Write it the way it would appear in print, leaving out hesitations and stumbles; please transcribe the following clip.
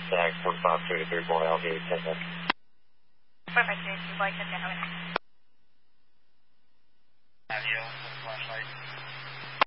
Stack 153 boy, I'll be 10 seconds. 153 boy, 10 seconds. Have you, flashlight.